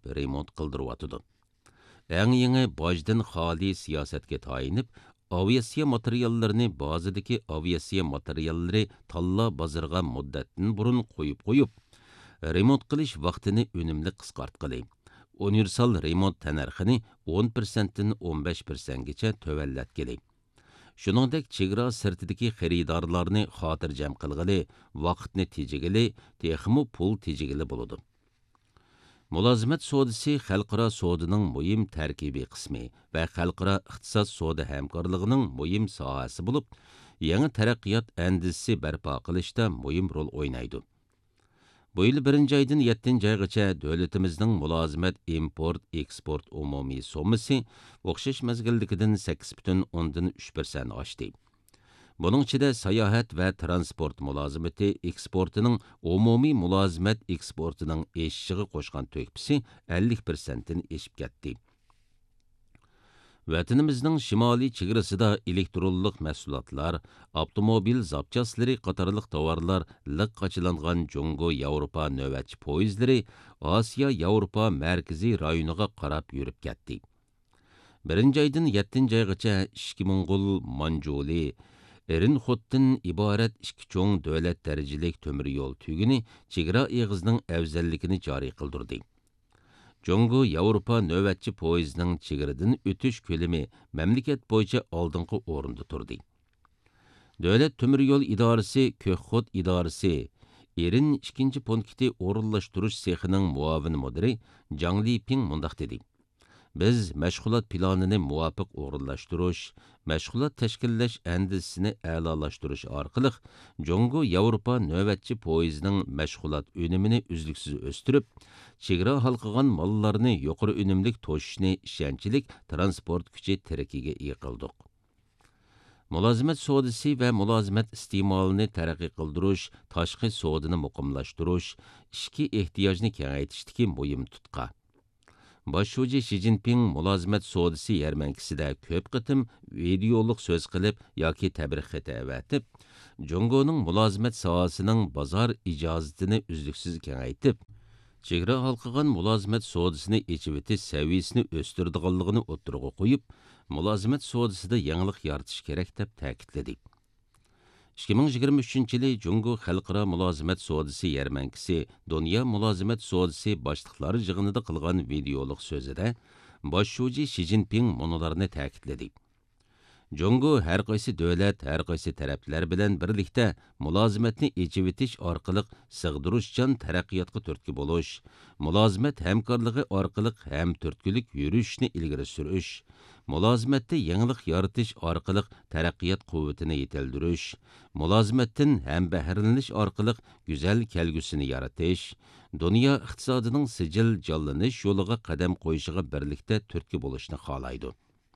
remont qildiryotidi. Eng yangi bojdan xoli siyosatga tayinib, aviasiya materiallarini bazadagi aviasiya materiallari tanla bozorga muddatdan burun qo'yib, remont qilish vaqtini unumli qisqartqili. Universal remont tanarxini 10%dan 15%gacha tövallatgili. Shuningdek, chegara sirtidagi xaridorlarni xotirjam qilgili, vaqtni tejigili, texmu pul tejigili bo'ladi. Mulozimat sodisi xalqaro sodining muhim tarkibiy qismi va xalqaro iqtisod sodi hamkorligining muhim sohasi bo'lib, yangi taraqqiyot andisi barpo qilishda muhim rol o'ynaydi. Bu yil 1-oydan 7-oygacha davlatimizning mulozimat import-eksport umumiy sommasi o'xshash mezgildagidan 8,3% oshdi. Buning ichida sayohat va transport mulozimati eksportining umumiy mulozimat eksportining eshishiga qo'shgan to'kpisi 50% dan eshib ketdi. Vatanimizning shimoliy chegarasida elektronlik mahsulotlar, avtomobil zapchaslari qatorliq tovarlar liq qachilangan Jungo Yevropa navbatchi poyezdlari Osiyo Yevropa markaziy rayoniga qarab yurib ketdi. 1-oydan 7-oygacha 2 Mongol, Manjuli, Erinxotdan iborat 2 cho'ng davlat darajalik temir yo'l tuguni chegara eg'izining afzalligini joriy qildirdi. Jungo Yevropa navbatchi poyezdining chegaradan o'tish ko'lami mamlakat bo'yicha oldingi o'rinda turdi. Davlat temir yo'l idorasi, Ko'kxot idorasi, Erin 2 punkti o'rinlashtirish sexining muavin mudiri Jang Liping mundaq dedi. Biz mashg'ulot planini muvofiq o'rinlashtirish, mashg'ulot tashkillash andisini a'lolashtirish orqali Jungo Yevropa navbatchi poyezdining mashg'ulot unumini uzluksiz o'stirib, chegara halqagan mollarni yuqori unumlik to'shishni ishonchlik transport kuchi tarakiga ega qildik. Mulozimat sodisi va mulozimat iste'molini taraqqiy qildirish, tashqi sodini muqimlashtirish, ichki ehtiyojni kengaytirishdagi muhim tutqa. Başşuji Xi Jinping mulozimat sodisi yarmankisida ko'p qitim videolik so'z qilib yoki tabrik xati avatib, Jungoning mulozimat sohasining bozor ijozatini uzluksiz kengaytib, chegara halqagan mulozimat sodisini echib o'tish saviyasini o'stirdiganligini o'ttirg'a qo'yib, mulozimat sodisida yangilik yaratish kerak deb ta'kidladi. 2023-yili Jungo Xalqaro mulozimat sodisi yarmankisi Dunyo mulozimat sodisi boshliqlari yig'inida qilgan videolik so'zida Başşuji Xi Jinping munolarni ta'kidladi. Jungo har qaysi davlat, har qaysi taraflar bilan birlikda mulozimatni echib o'tish orqali sig'dirishchan taraqqiyotga turtki bo'lish, mulozimat hamkorligi orqali ham turtkilik yurishni ilgari surish, mulozimatda yangilik yaratish orqali taraqqiyot quvvatini yetildirish, mulozimatdan ham bahralanish orqali go'zal kelgusini yaratish, dunyo iqtisodining sijil jonlanish yo'liga qadam qo'yishiga birlikda turtki bo'lishni xohlaydi.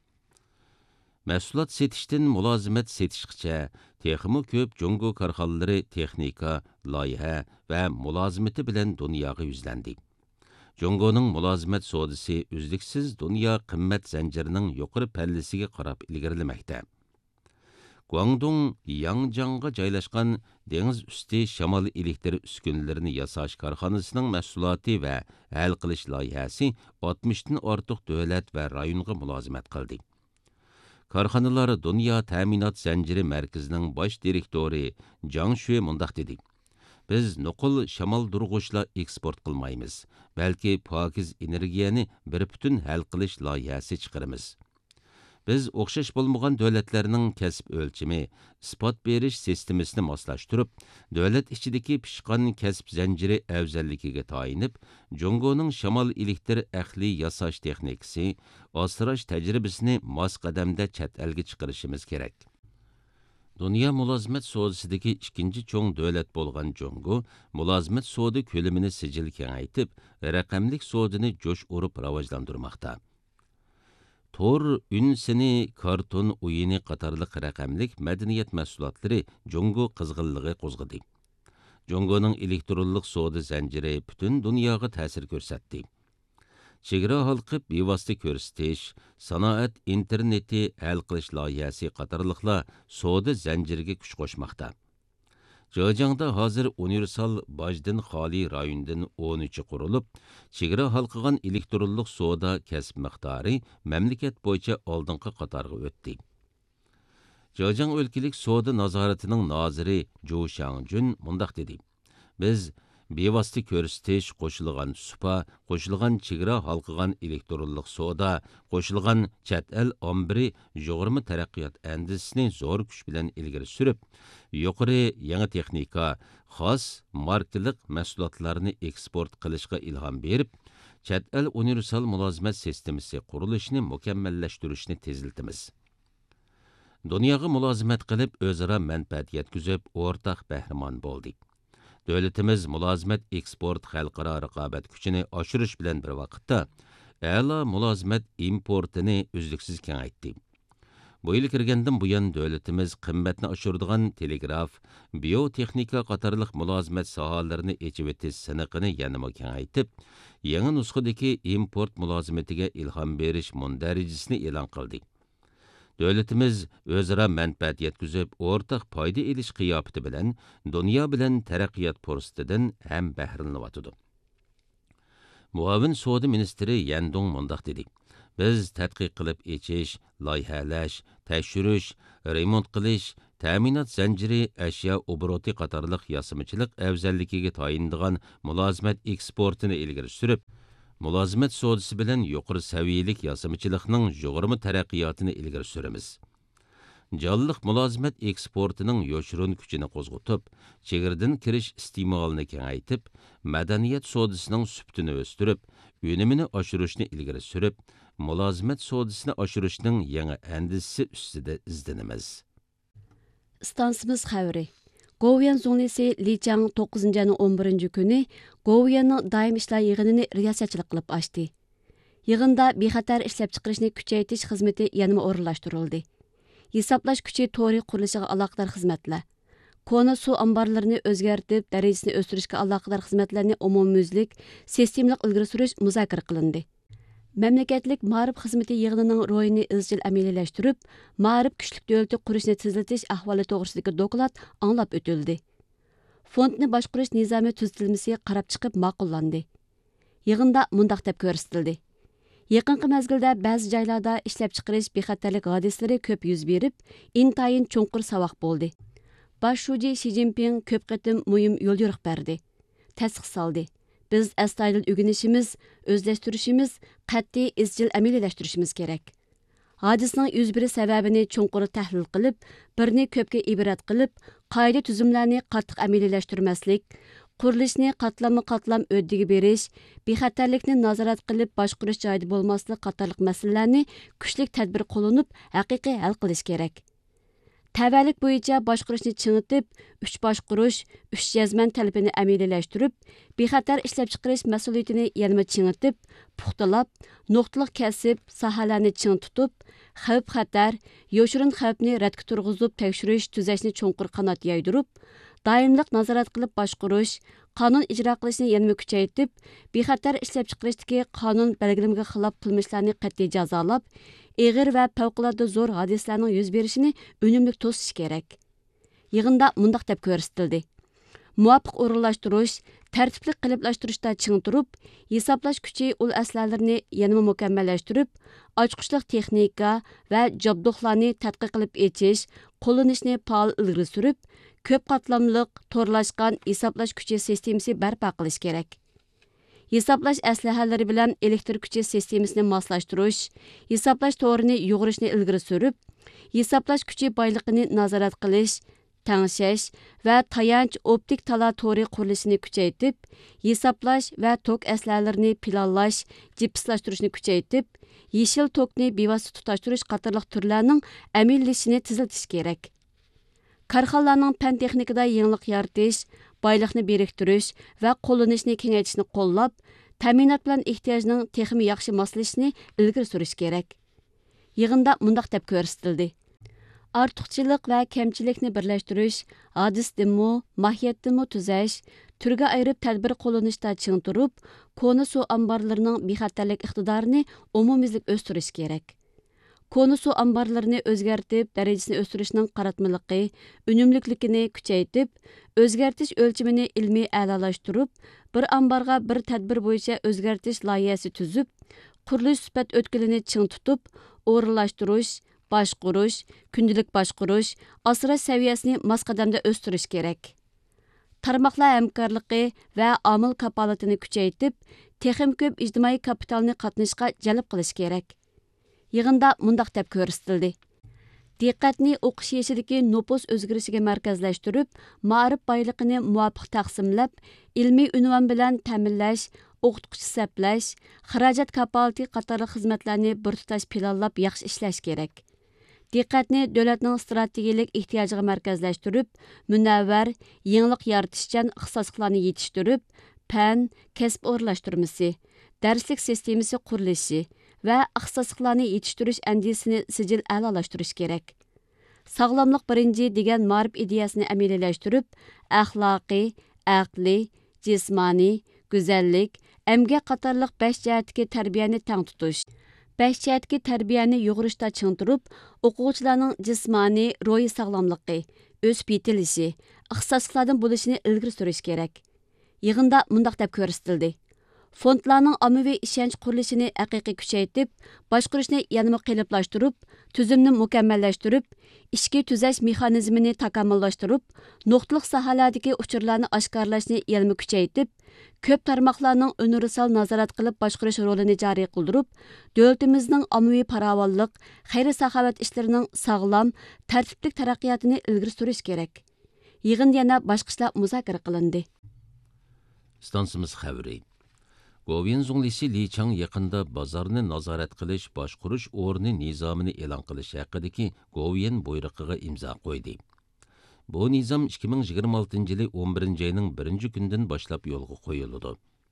Mahsulot setishdan mulozimat setishgacha texmi ko'p Jungo korxonalari texnika, loyiha va mulozimati bilan dunyoga yuzlandi. Jungoning mulozimat sodisi uzluksiz dunyo qimmat zanjirining yuqori pallasiga qarab ilgarilamoqda. Guangdong Yangjangga joylashgan dengiz usti shamol elektr uskunalarini yasash korxonasining mahsuloti va hal qilish loyihasi 60 dan ortiq davlat va rayonga mulozimat qildi. Korxonalar Dunyo ta'minot zanjiri markazining bosh direktori Jang Shui mundaq dedi. Biz nuqul shamol durg'ushla eksport qilmaymiz, balki pokiz energiyani bir butun hal qilish loyihasi chiqaramiz. Biz o'xshash bo'lmagan davlatlarning kasb o'lchimi, isbot berish sistemasini moslashtirib, davlat ichidagi pishqan kasb zanjiri afzalligiga tayinib, Jungoning shamol elektr ahli yasash texnikasi, asrash tajribasini mos qadamda chet elga chiqarishimiz kerak. Dunyo mulozimat sodisidagi ikkinchi cho'ng davlat bo'lgan Jungo, mulozimat sodi ko'lamini sijil kengaytib, raqamlik sodini jo'sh urib rivojlantirmoqda. Tor, ünsini, karton, uyini qatarlıq raqamlik madaniyat mahsulotlari Jungo qizg'inligi qo'zg'adi. Jungoning elektronlik sodi zanjiri butun dunyoga ta'sir ko'rsatdi. Chegara halqib bevosita ko'rsatish, sanoat interneti hal qilish loyihasi qatorliqlar sodi zanjiriga kuch qo'shmoqda. Zhejiangda hozir universal bajdan xoli rayondan 13 qurilib, chegara halqigan elektronlik soda kasb miqdori mamlakat bo'yicha oldingi qatorga o'tdi. Zhejiang o'lkalik soda nazoratining noziri Zhou Shangjun mundaq dedi: Biz bevosita ko'rsatish, qo'shilgan supa, qo'shilgan chegara halqigan elektronlik soda, qo'shilgan chet el ombiri jo'g'irma taraqqiyot andisini zo'r kuch bilan ilgari surib, yuqori yangi texnika, xos markalik mahsulotlarni eksport qilishga ilhom berib, chet el universal mulozimat sistemasi qurilishini mukammallashtirishni teziltimiz. Dunyoga mulozimat qilib, o'zaro manfaat yetkazib, o'rtaq bahramon bo'ldik. Dövlətimiz mülazimet eksport xalqaro raqobat kuchini oshirish bilan bir vaqtda a'lo mulozimat importini uzluksiz kengaytdi. Bu yil kirgandan buyon dövlətimiz qimmatni oshiradigan telegraf, biotexnika qatorliq mulozimat sohalarini echib o'tish siniqini yanada kengaytib, yangi nusxadagi import mulozimatiga ilhom berish mundarajasini e'lon qildi. Dövlətimiz özara mənfəət yetküzüb, ortaq payda eliş qiyafəti bilən, dünya bilən tərəqqiyat fursatidan həm bəhrələnəvatıdı. Muavin Soda Ministri Yandong mundaq dedi: Biz tədqiq qılıb eçiş, layihələş, təkşürüş, remont qilish, təminat zənciri, əşya obroti qatarlıq yasımçılıq əvzəllikiga tayindigan mulazimət eksportini ilgiri sürüb, mulozimat sodisi bilan yuqori saviyalik yasamchilikning jo'g'irma taraqqiyotini ilgari suramiz. Jonliq mulozimat eksportining yoshirun kuchini qo'zg'atib, chegirdan kirish iste'molini kengaytib, madaniyat sodisining subtini o'stirib, unumini oshirishni ilgari surib, mulozimat sodisini oshirishning yangi andisi ustida izlanamiz. Stansimiz xavri. Govian zonesi Li Chang 9-11 kuni Govianның daim ishlar yig'inini riyosatchilik qilib ochdi. Yig'inda bexatar ishlab chiqarishni kuchaytirish xizmati yanada o'rinlashtirildi. Hisoblash kuchi to'g'ri qurilishiga aloqador xizmatlar, kona suv omborlarini o'zgartirib, darajasini o'stirishga aloqador xizmatlarni umumyuzlik, sistemalik ilgari surish muzokara qilindi. Memleketlik ma'rif xizmati yig'inining ro'yini izchil amaliyalashtirib, ma'rif kuchlik davlati qurishni tezlatish ahvoli to'g'risidagi doklad anglab o'tildi. Fondni boshqarish nizomi tuzilmasi qarab chiqib ma'qullandi. Yig'inda mundaq deb ko'rsatildi: Yaqinqi mezgilda ba'zi joylarda ishlab chiqarish bexatarlik hodisalari ko'p yuz berib, intayin cho'nqur savoq bo'ldi. Bosh shuji Xi Jinping ko'p qatim muhim yo'l yo'riq berdi, tasdiq soldi. Biz astoydil o'rganishimiz, o'zlashtirishimiz, qat'iy izchil amaliyalashtirishimiz kerak. Hodisaning yuz berish sababini cho'nqur tahlil qilib, birni ko'pga ibrat qilib, qoida tuzumlarni qattiq amaliyalashtirmaslik, qurilishni qatlam o'ddiga berish, bexatarlikni nazorat qilib boshqarish joyida bo'lmaslik qatorliq masalalarni kuchlik tadbir qo'llanib, haqiqiy hal qilish kerak. Tavallik bo'yicha boshqarishni chingitib, 3 boshqarish, 3 jazman talabini amaliyalashtirib, bexatar ishlab chiqarish mas'uliyatini yanada chingitib, puxtalab, nuqtaliq kasb sohalarni ching tutib, xavf-xatar, yoshirin xavfni radga turg'izib tekshirish, tuzashni cho'nqur qanot yaydirib, doimliq nazorat qilib boshqarish, qonun ijro qilishni yanada kuchaytirib, bexatar ishlab chiqarishdagi qonun belgilamasiga xilof qilmishlarni qat'iy jazolab, ig'ir va favqulodda zo'r hodisalarning yuz berishini unumli to'sish kerak. Yig'inda mundaq deb ko'rsatildi: Muvofiq o'rinlashtirish, tartibli qiliblashtirishda ching turib, hisoblash kuchi ul aslalarini yanada mukammallashtirib, ochqichliq texnika va jobduqlarni tadqiq qilib echish, qo'llanishni faol ilgari surib, ko'p qatlamliq, to'rlashgan hisoblash kuchi sistemasi barpo qilish kerak. Hisoblash aslahalari bilan elektr kuchi sistemasini moslashtirish, hisoblash to'g'rini yo'g'irishni ilgari surib, hisoblash kuchi boyligini nazorat qilish, tangshash va tayanch optik tala to'ri qurilishini kuchaytirib, hisoblash va tok aslalarini planlash, jipslashtirishni kuchaytirib, yeshil tokni bevosita tutashtirish qatorliq turlarning amillashini tezlatish kerak. Karxanalarning fan texnikada yangilik yaratish, boylikni biriktirish va qo'llanishni kengaytirishni qo'llab, ta'minot bilan ehtiyojning texnik yaxshi moslashishini ilgari surish kerak. Yig'inda mundaq deb ko'rsatildi: Ortiqchilik va kamchilikni birlashtirish, hadisdimi, mohiyatdimi tuzash, turga ayirib tadbir qo'llanishda ching turib, kona suv omborlarining bexatarlik iqtidorini umumyuzlik o'stirish kerak. konu su ambarlarını özgərtib, dərəcəsini östürüşünün qaratmılıqı, ünümlüklikini küçəytib, özgərtiş ölçümünü ilmi əlalaşdırıb, bir ambarga bir tədbir boyunca özgərtiş layihəsi tüzüb, quruluş sübət ötkülünü çın tutub, o'rinlashtirish, boshqurish, kundalik boshqurish, asrash saviyasini mos qadamda o'stirish kerak. Tarmoqlar hamkorligi va omil kapolatini kuchaytirib, texim ko'p ijtimoiy kapitalni qatnashga jalb qilish kerak. Yig'inda mundaq deb ko'rsatildi. Diqqatni o'qish yeshidagi nopus o'zgarishiga markazlashtirib, ma'rif boyligini muvofiq taqsimlab, ilmiy unvon bilan ta'minlash, o'qituvchi saplash, xarajat kapolati qatorli xizmatlarni bir tutash planlab yaxshi ishlash kerak. Diqqatni davlatning strategik ehtiyojiga markazlashtirib, munavvar, yangilik yaratishchan ixtisosliklarni yetishtirib, fan, kasb o'rlashtirmasi, darslik sistemasi qurilishi va ixtisosliklarni yetishtirish andisini sijil a'lolashtirish kerak. Sog'lomlik birinchi degan ma'rif ideyasini amaliyalashtirib, axloqiy, aqliy, jismoniy, go'zallik, emgak qatorliq 5 jihatdagi tarbiyani tang tutish, 5 jihatdagi tarbiyani yo'g'irishda chingtirib, o'quvchilarning jismoniy, ro'yi sog'lomligi, o'sib yetilishi, ixtisosliklardan bo'lishini ilgari surish kerak. Yig'inda mundaq deb ko'rsatildi. Fondlarning ommaviy ishonch qurilishini haqiqiy kuchaytirib, boshqarishni yanada qiyinlashtirib, tuzumni mukammallashtirib, ishki tuzash mexanizmini takomillashtirib, nuqtaliq sohalardagi uchurlarni oshkorlashni yanada kuchaytirib, ko'p tarmoqlarning universal nazorat qilib boshqarish rolini joriy qildirib, davlatimizning ommaviy farovonlik, xayr-saxovat ishlarining sog'lom, tartibli taraqqiyotini ilgari surish kerak. Yig'in yana boshqa ishlar muzokara qilindi. Stansimiz xabari. Govian zunglisi Li Chang yaqinda bozorni nazorat qilish, boshqarish o'rni nizomini e'lon qilish haqidagi Govian buyrug'iga imzo qo'ydi. Bu nizom 2026-yili 11-oyning 1-kunidan boshlab yo'lga qo'yiladi.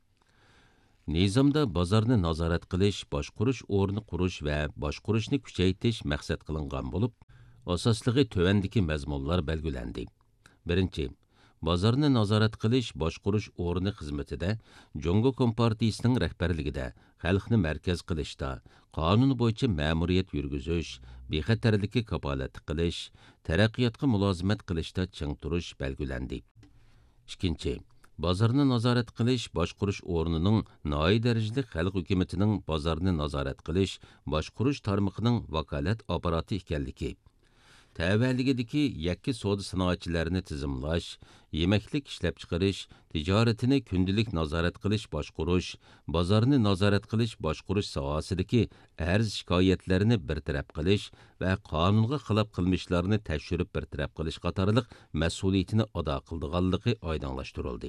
Nizomda bozorni nazorat qilish, boshqarish o'rni qurish va boshqarishni kuchaytirish maqsad qilingan bo'lib, asosligi tövandagi mazmunlar belgilandi. Birinchi, bozorni nazorat qilish, boshqarish o'rni xizmatida Jongo Kompartiyasining rahbarligida xalqni markaz qilishda, qonun bo'yicha ma'muriyat yurgizish, bexatarlikka kapolat qilish, taraqqiyotga mulozimat qilishda ching turish belgilandi. Ikkinchi, bozorni nazorat qilish, boshqarish o'rnining noyi darajali xalq hukumatining bozorni nazorat qilish, boshqarish tarmoqining vakolat apparati ekanligi. Təvəligidəki yakki soda sanoatchilarini tizimlash, yeməklik ishlab chiqarish, tijoratini kundalik nazorat qilish, boshqarish, bozorni nazorat qilish, boshqarish sohasidagi arz shikoyatlarini bartaraf qilish va qonunga xilof qilmishlarni tekshirib bartaraf qilish qatorliq mas'uliyatini ado qildiganligi oydinlashtirildi.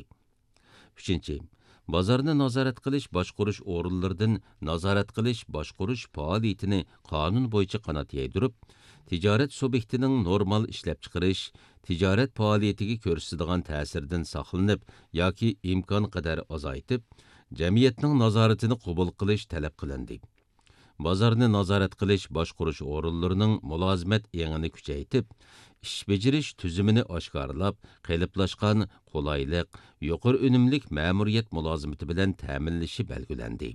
3. Bozorni nazorat qilish, boshqarish o'rinlaridan nazorat qilish, boshqarish faoliyatini qonun bo'yicha qanot yaydirib, tijorat subyektining normal ishlab chiqarish, tijorat faoliyatiga ko'rsatadigan ta'sirdan saqlanib yoki imkon qadar azaytib, jamiyatning nazoratini qabul qilish talab qilindi. Bozorni nazorat qilish, boshqarish o'rinlarining mulozimat engini kuchaytirib, ish bajarish tuzumini oshkorlab, qiliplashgan qulaylik, yuqori unumlik ma'muriyat mulozimati bilan ta'minlashi belgilandi.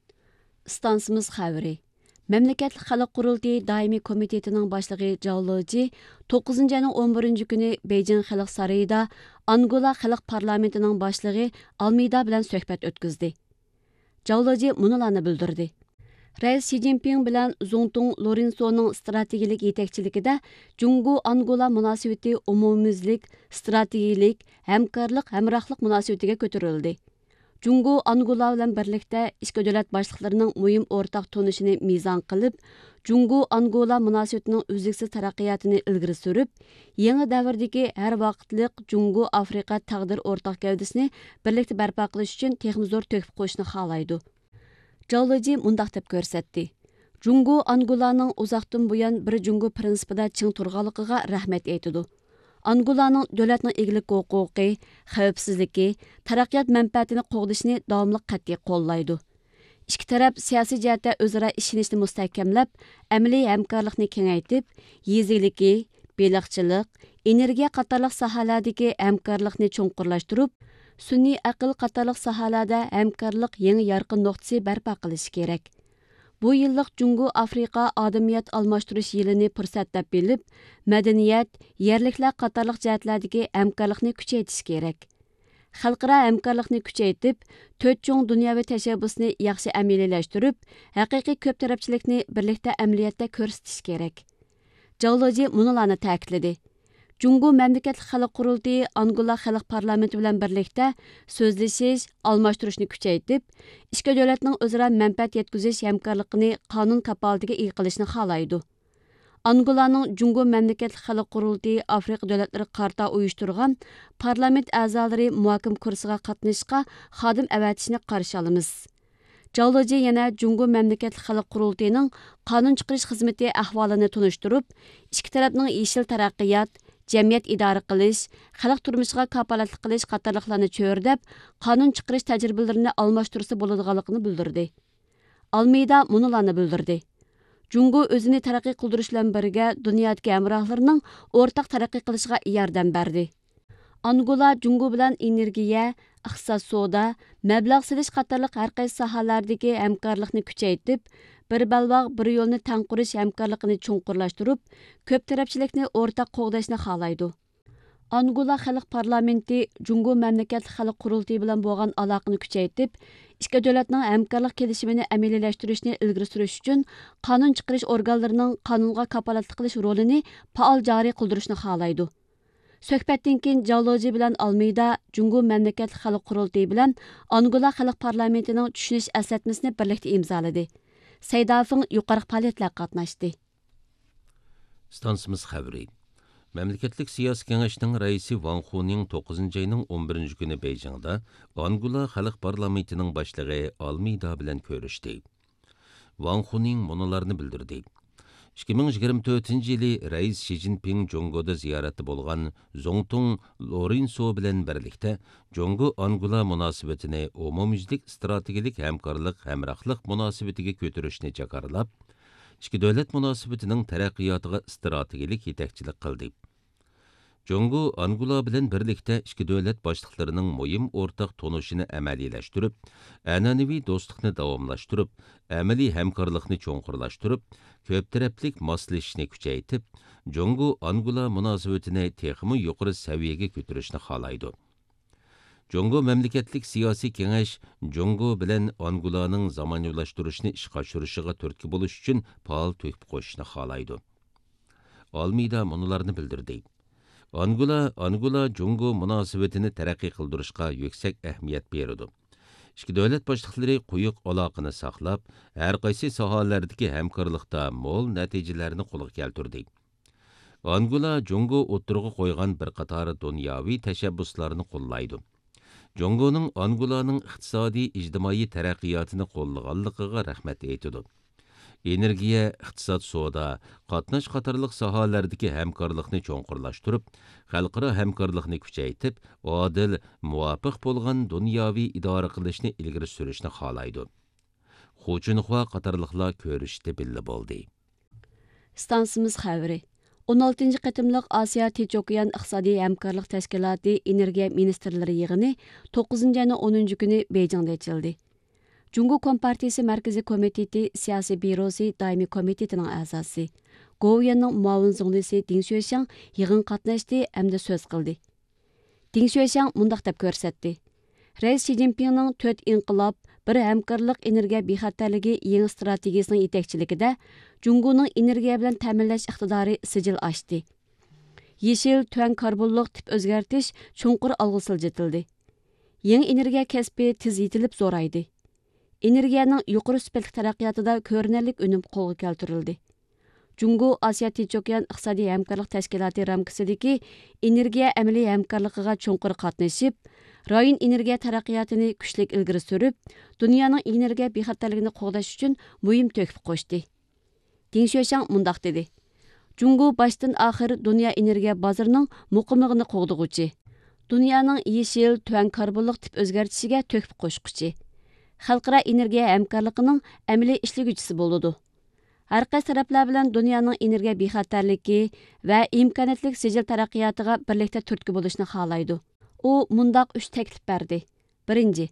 Stansimiz xabari. Memleketlik Xalq Qurultayı Daimi Komitetining boshlig'i Zhao Leji 9-ayning 11-kuni Beijing Xalq Sarayida Angola Xalq Parlamentining boshlig'i Almeida bilan suhbat o'tkazdi. Zhao Leji munolarni bildirdi. Rais Xi Jinping bilan Zongtung Lorensoning strategik yetakchiligida Jungo-Angola munosabati umumyuzlik, strategik, hamkorlik, hamrohlik munosabatiga ko'tarildi. Jungo-Angola bilan birlikda ikki davlat boshliqlarining muhim o'rtaq tonishini mezon qilib, Jungo-Angola munosabatining uzluksiz taraqqiyotini ilgari surib, yangi davrdagi har vaqtlik Jungo-Afrika taqdir o'rtaq gavdasini birlikda barpo qilish uchun texnik zo'r to'kib qo'yishni xohlaydi. Zhao Leji mundaq deb ko'rsatdi. Jungo-Angolaning uzoqdan buyon bir Jungo prinsipida ching turganligiga rahmat aytadi. Angolaning davlatning egilik huquqi, xavfsizligi, taraqqiyot manfaatini qo'g'dishni davomli qat'iy qo'llaydi. Ikki taraf siyosiy jihatda o'zaro ishonishni mustahkamlab, amaliy hamkorlikni kengaytirib, yeziligi, baliqchilik, energiya qatorliq sohalardagi hamkorlikni cho'nqurlashtirib, sun'iy aql qatorliq sohalarda hamkorlik yangi yorqin nuqtasi barpo qilish kerak. Bu yıllık Cungo Afrika adamiyet almashtırış yılını fırsat dep bilip, medeniyet, yerlikler qatarlıq cəhətlərdəki həmkarlıqni küçəytiş gerek. Xalqara həmkarlıqni küçəytib, 4 çoğ dünyavi təşəbbüsni yaxşı əməliyləşdirib, həqiqi köp tərəfçilikni birlikdə əməliyyatda göstəriş gerek. Javloji munularni ta'kidladi. Cungo Məmləkətlik Xalq Qurultayı Angola Xalq Parlamenti bilan birlikdə sözləşiş, almashtırışni küçəytib, ikki dövlətning o'zaro mənfəət yetkizish həmkarlığını qanun kafolatiga ega qilishni xohlaydi. Angolaning Cungo Məmləkətlik Xalq Qurultayı Afrika dövlətləri qarta uyushturgan parlament a'zolari muhokim kursiga qatnashishga xodim avatishni qarshi olamiz. Javloji yana Cungo Məmləkətlik Xalq Qurultayının qanun chiqarish xizmati ahvolini tunishtirib, ikki tarafning yeshil taraqqiyot, jamiyat idora qilish, xalq turmushiga kafolatlik qilish qatorliqlarni cho'rdab, qonun chiqarish tajribalarini almashtirsa bo'ladiganligini bildirdi. Almeyda munularni bildirdi. Cungo o'zini taraqqiy qildirish bilan birga dunyodagi hamrohlarining o'rtaq taraqqiy qilishiga yordam berdi. Angola Cungo bilan energiya, iqtisod savdo, mablag' silish qatorliq har qaysi sohalardagi hamkorlikni kuchaytirib, bir balvoq bir yo'lni tang qurish hamkorligini chunqurlashtirib, ko'p tarafchilikni o'rtaq qo'g'dashni xohlaydi. Angola Xalq Parlamenti Cungo Məmləkətlik Xalq Qurultayı bilan bo'lgan aloqani kuchaytirib, ikki davlatning hamkorlik kelishimini amaliyalashtirishni ilgari surish uchun qonun chiqarish organlarining qonunga kafolatlik qilish rolini faol joriy qildirishni xohlaydi. Söhbətdən keyin Javloji bilan Almeyda Cungo Məmləkətlik Xalq Qurultayı bilan Angola Xalq Parlamentining tushunish əsasmasini birlikdə imzoladı. Saydafın yuqarı fəaliyyətlər qatnaşdı. Stansimiz xəbəri. Məmləkətlik Siyasi Kengəşinin rəisi Wang Huning 9 ayının 11 günü Beyjingdə Angola Xalq Parlamentinin başlığı Almeyda bilan görüşdü. Wang Huning munularını bildirdi. 2024 yılı Reis Xi Jinping Cungo'da ziyaretli bolğan Zongtung Lorenzo bilan birlikdə Cungo-Angola münasibətini umumyüzlük strategilik həmkarlıq, həmrahlıq münasibətiga götürüşni jakarlab, ikki dövlət münasibətinin tərəqqiyatıga strategilik yetəkçilik qildi. Cungo-Angola bilan birlikdə ikki dövlət başlıqlarının mühim ortaq tonuşunu əməliləşdirib, ənənəvi dostluqni davamlaşdırıb, əməli həmkarlıqni çonqurlaşdırıb, köp tərəflik maslashishni kuchaytib, Cungo-Angola münasibətini texmi yuqori səviyyəyə götürüşni xohlaydi. Cungo Məmləkətlik Siyasi Kengash Cungo bilan Angolaning zamonaviyləşdirishni ishga oshirishiga turtki bo'lish uchun faol to'hfa qo'shishni xohlaydi. Almeyda munularni bildirdi. Angola Cungo münasibətini tərəqqi qildirishga yüksək əhmiyyət berdi. İkki dövlət başlıqları quyuq aloqani saqlab, hər qaysi sohalardagi hamkorlikda mo'l natijalarni qo'lga keltirdi. Angola Cungo o'tirg'i qo'ygan bir qator dunyoviy tashabbuslarni qo'llaydi. Cungoning Angolaning iqtisodiy ijtimoiy taraqqiyotini qo'llaganligiga rahmat aytadi. Energiya, iqtisod, savdo, qatnash qatorliq sohalardagi hamkorlikni cho'nqurlashtirib, xalqaro hamkorlikni kuchaytirib, odil, muvofiq bo'lgan dunyoviy idora qilishni ilgari surishni xohlaydi. Xo'jinxo qatorliqlar ko'rishdi billi bo'ldi. Stansimiz xəbəri. 16-cı qatımlıq Asiya Tinch okean iqtisodiy hamkorlik tashkiloti energiya ministrlari yig'ini 9-cı ayının 10-cı günü Beyjingda açıldı. Cungo Kompartiyasi Markaziy komiteti siyosiy byurosi daimiy komitetining a'zosi, Goviyanning muavin zunglisi Ding Xuexiang yig'in qatnashdi hamda so'z qildi. Ding Xuexiang mundaq deb ko'rsatdi. Reis Xi Jinpingning 4 inqilob, bir hamkorlik energiya bexatarligi yangi strategiyasining yetakchiligida Cungoning energiya bilan ta'minlash iqtidori sijil ochdi. Yeshil tuan karbonliq tip o'zgartish chunqur olg'a siljitildi. Yangi energiya kasbi tez yetilib zo'raydi. Energiyaning yuqori sifatli taraqqiyotida ko'rinarlik unum qo'lga keltirildi. Cungo Asiya Tinch okean iqtisodiy hamkorlik tashkiloti ramkasidagi energiya amaliy hamkorligiga chunqur qatnashib, rayon energiya taraqqiyotini kuchlik ilgari surib, dunyoning energiya bexatarligini qo'g'dash uchun muhim to'hfa qo'shdi. Ding Xuexiang mundaq dedi. Cungo başdan oxir dunyo energiya bozorining muqimligini qo'g'dug'uchi, dunyoning yeshil tuan karbonliq tip o'zgartishiga to'hfa qo'shquchi, xalqaro energiya hamkorligining amaliy ishlaguvchisi bo'ladi. Har qaysi taraflar bilan dunyoning energiya bexatarligi va imkoniyatli sijil taraqqiyotiga birlikda turtki bo'lishni xohlaydi. U mundaq 3 taklif berdi. Birinchi,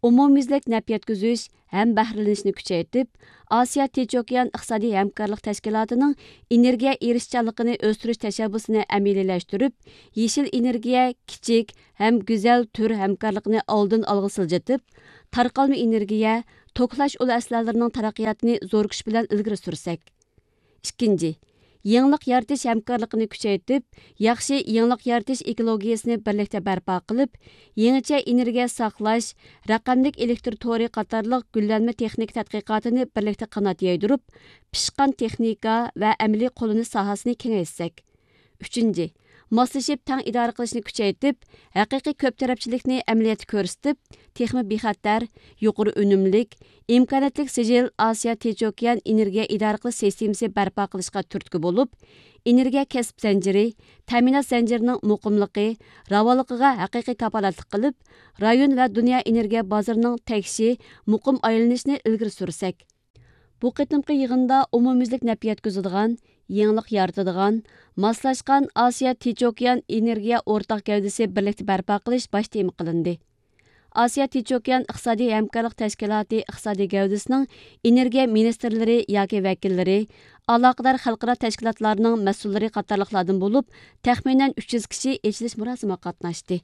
umumyüzlük naf yetküzüş hem bahrilenishni kuchaytib, Asiya Tinch okean iqtisodiy hamkorlik tashkilotining energiya erishchanligini o'stirish tashabbusini amaliyalashtirib, yeshil energiya kichik ham go'zal tur hamkorlikni oldin olg'a siljitib, tarqalma energiya, toklash ul aslolarining taraqqiyotini zo'r kuch bilan ilgari sursak. Ikkinchi, yangilik yaratish hamkorligini kuchaytib, yaxshi yangilik yaratish ekologiyasini birlikda barpo qilib, yangicha energiya saqlash, raqamlik elektr tori qatorliq gullanma texnik tadqiqotini birlikda qanot yaydirib, pishqan texnika va amaliy qo'llanish sohasini kengaytsak. Uchinchi, moslashib tang idora qilishni kuchaytib, haqiqiy ko'p tarafchilikni amaliyotda ko'rsatib, texmi bexatar, yuqori unumlik, imkoniyatlik sijil Asiya Tinch okean energiya idora qilish sistemasi barpo qilishga turtki bo'lib, energiya kasb zanjiri, ta'minot zanjirining muqimligi, ravonligiga haqiqiy kafolatlik qilib, rayon va dunyo energiya bozorining tekshi, muqim aylanishini ilgari sursak. Bu qitimqi yig'inda umumyüzlük naf yetkazadigan, yangilik yaratadigan, moslashgan Asiya Tinch okean energiya o'rtaq gavdasi birlikda barpo qilish bosh tema qilindi. Asiya Tinch okean iqtisodiy hamkorlik tashkiloti iqtisodiy gavdasining energiya ministrlari yoki vakillari, aloqador xalqaro tashkilotlarning mas'ullari qatorliqlardan bo'lib, taxminan 300 kishi ochilish murosimiga qatnashdi.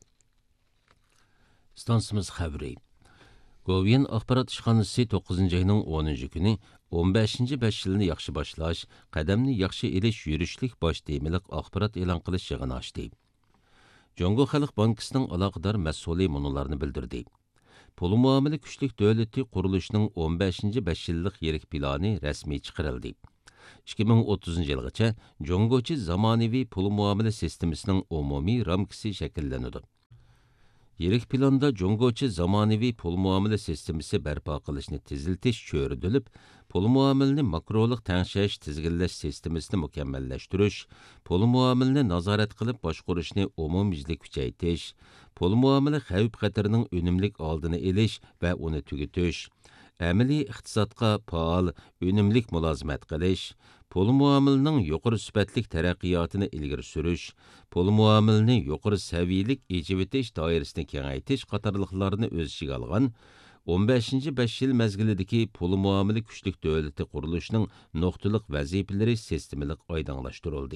Stansimiz xabari. Govian axborot ishxonasi 9 ayning 10 kuni 15-5 yilni yaxshi boshlash, qadamni yaxshi elish yurishlik bosh temalik axborot e'lon qilish yig'ini ochdi. Jongo Xalq Bankisining aloqador mas'uli munolarni bildirdi. Pul muomala kuchlik davlati qurilishining 15-5 yillik yirik plani rasmiy chiqarildi. 2030 yilgacha Jongochi zamonaviy pul muomala sistemasining umumiy ramkasi shakllanadi. Yirik planda Jongochi zamonaviy pul muomala sistemasi barpo qilishni teziltish ko'rilib, pul muomalani makrolik tangshash tizginlash sistemasini mukammallashtirish, pul muomalani nazorat qilib boshqarishni umumyuzlik kuchaytirish, pul muomala xavf-xatarning unumlik oldini olish va uni tugutish, amaliy iqtisodga faol, unumlik mulozimat qilish, pul muomalining yuqori sifatlik taraqqiyotini ilgari surish, pul muomilini yuqori saviyalik ejivitish doirasini kengaytish qatorliqlarni o'z ichiga olgan 15-5 yil mazgilidagi pul muomala kuchlik davlati qurilishining nuqtaliq vazifalari sistemalik oydinlashtirildi.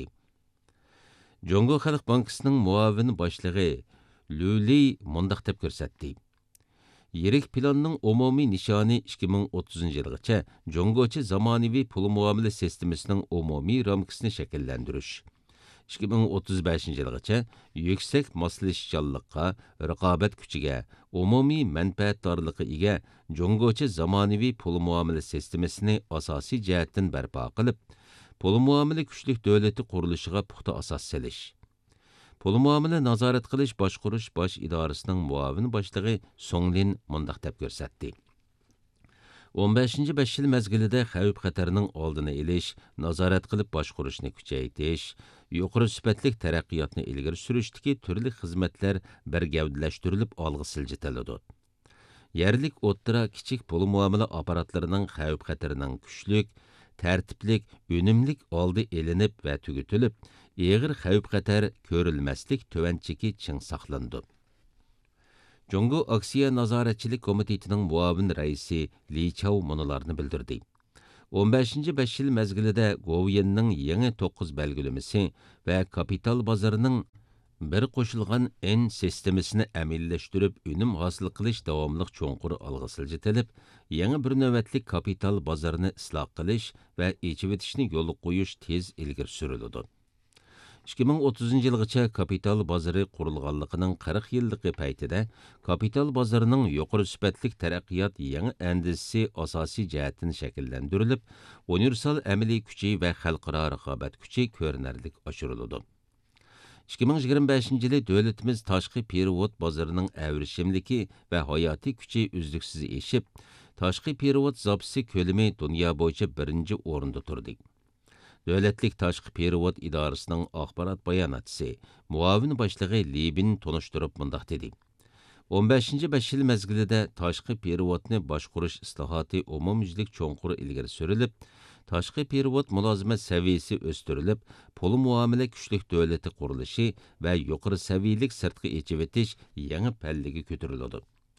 Jongo Xalq Bankisining muavin boshlig'i Luli mundaq deb ko'rsatdi. Yirik planning umumiy nishoni 2030 yilgacha Jongochi zamonaviy pul muomala sistemasining umumiy ramkasini shakllantirish. 2035 yilgacha yuksak moslashganlikqa, raqobat kuchiga, umumiy manfaatdorlikqa ega Jongochi zamonaviy pul muomala sistemasini asosiy jihatdan barpo qilib, pul muomala kuchlik davlati qurilishiga puxta asos solish. Pul muomala nazorat qilish boshqarish bosh idorasining muavin boshlig'i Songlin mundaq deb ko'rsatdi. 15-5 yil mazgilida xavf-xatarning oldini olish, nazorat qilib boshqarishni kuchaytirish, yuqori sifatlik taraqqiyotni ilgari surishdagi turli xizmatlar birgavdalashtirilib olg'a siljitiladi. Yerlik o'ttira kichik pul muomala apparatlarining xavf-xatarining kuchlik, tartiblik, unumlik oldi elinib va tugutilib, eg'ir xavf-xatar ko'rilmaslik tuvanchiki ching saqlandi. Jongo Aksiya Nazoratchilik Komitetining muavin raisi Li Chao munolarni bildirdi. 15-5 yil mazgilida Govianning yangi 9 belgilamasi va kapital bozorining bir qo'shilgan en sistemasini amallashtirib, unum hosil qilish davomli cho'nqur olg'a siljitilib, yangi bir navbatlik kapital bozorini isloh qilish va echivitishni yo'l qo'yish tez ilgari suriladi. 2030 yilgacha kapital bozori qurilganligining 40 yilligi paytida kapital bozorining yuqori sifatlik taraqqiyot yangi andisi asosiy jihatdan shakllantirilib, universal amaliy kuchi va xalqaro raqobat kuchi ko'rinarli oshiriladi. 2025 yili davlatimiz tashqi perevod bozorining avrishimligi va hayotiy kuchi uzluksiz eshib, tashqi perevod zapisi ko'lami dunyo bo'yicha birinchi o'rinda turdi. Davlatlik tashqi perevod idorasining axborot bayonotchisi, muavin boshlig'i Libin tonishtirib mundaq dedi. 15-5 yil mazgilida tashqi perevodni boshqarish islohoti umumyuzlik cho'nqur ilgari surilib, tashqi perevod mulozimat saviyasi o'stirilib, pul muomala kuchlik davlati qurilishi va yuqori saviyalik sirtqi echivitish yangi pallaga ko'tariladi.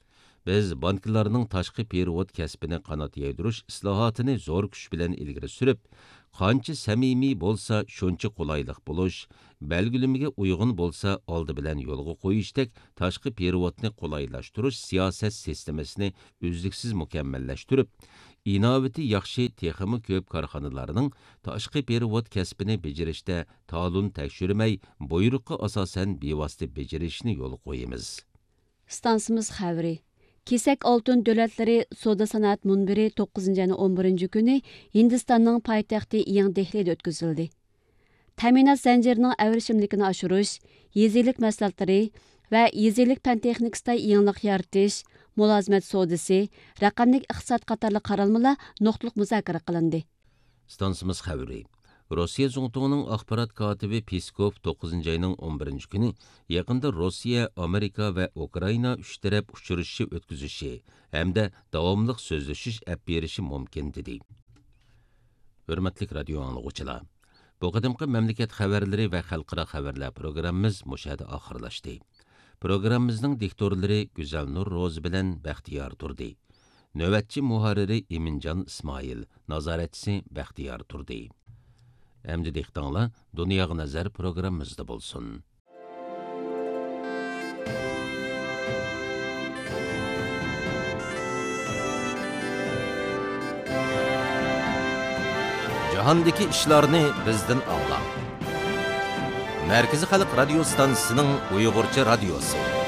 Biz banklarning tashqi perevod kasbini qanot yaydirish islohotini zo'r kuch bilan ilgari surib, qancha samimiy bo'lsa, shuncha qulaylik bo'lish, belgilimiga uyg'un bo'lsa, oldi bilan yo'lga qo'yishdek tashqi perevodni qulaylashtirish siyosat sistemasini uzluksiz mukammallashtirib, inovati yaxshi texmi ko'p korxonalarning tashqi perevod kasbini bejirishda ta'lun tekshirmay, buyruqqa asosan bevosita bejirishni yo'l qo'yamiz. Stansimiz xəvri. Kesak oltin dövlətləri Soda Sanaat Munbiri 9-11 günü Hindistanның paytaxtı Yan Dehlida ötküzüldü. Təminat zəncirinin əvrişimlikini aşırış, yezilik məsləhətləri və yezilik pən texnikasida yenilik yaratish, mulazimət sodası, raqamlik iqtisad qatarlıq qaralmalar nuqtaliq müzakirə qılındı. Stansimiz xəvri. Rossiya Zongtuğunun axbarat katibi Peskov 9 ayının 11 günü yaqında Rossiya, Amerika və Ukrayna üç tərəf uçuruşu ötküzüşü hamda davamlıq sözləşiş əp berişi mümkün dedi. Hörmətlik radio anlıqçılar, bu qadimki məmləkət xəbərləri və xalqara xəbərlər proqramımız müşahidə axırlaşdı. Proqramımızın diktorları Güzel Nur Roz bilən Bəxtiyar Turdi. Növətçi muharriri Emincan İsmail, nazaretçisi Bəxtiyar Turdi. Әмді дектаңла, Дүнияғы назар программызды болсын. Jahondagi ishlarni bizdan anglang. Markaziy xalq radio stansiyasining Uyg'urcha radiosi.